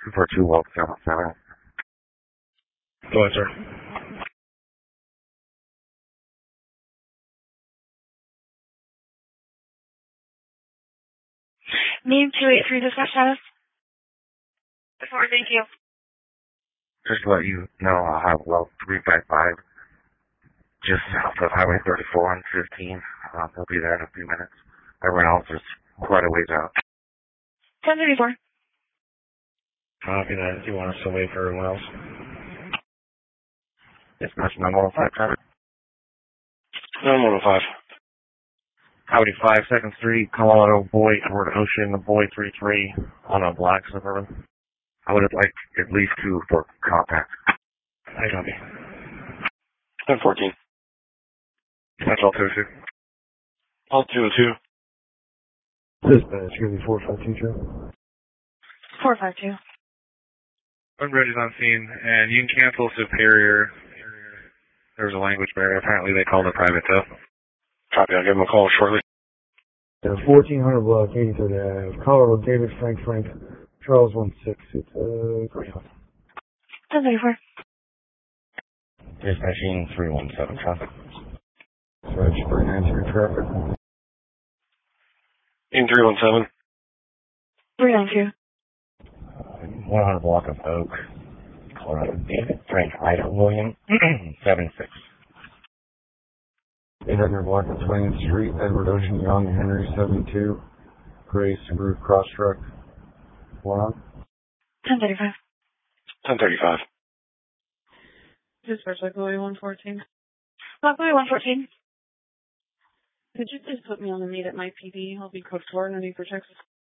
242 Walk 77. Go ahead, sir. Name 283 dispatch status. Before, thank you. Just to let you know, I have well 355 just south of Highway 34 and 15. They'll be there in a few minutes. Everyone else is quite a ways out. 1034. Copy that. Do you want us to wait for everyone else? Dispatch 915 traffic. 915. Howdy 5 2nd Street, Colorado, Boy, toward Ocean, Boy 33 on a black Suburban. I would have liked at least 2 for contact. I copy. 1014. That's all 2-2. All 2 and 2. Dispatch, give me 452, Joe. 452. Unbridge is on scene, and you can cancel Superior. There was a language barrier. Apparently they called it private tow. Copy. I'll give him a call shortly. 1400 block, 83rd Ave, Colorado, David, Frank, Charles 16. It's Greyhound. 1034. Dispatching 317 traffic. Dispatch, bring answering traffic. In 317. 392. 100 block of Oak, Colorado, David, Frank, Ida, William, 76. 800 block of 20th Street, Edward Ocean Young, Henry 72, Gray Subaru Crosstruck. 1 on. 1035. 1035. Dispatch, Louis 114. Louis 114. Could you please put me on the meet at my PD? I'll be code 4 and I need for Texas.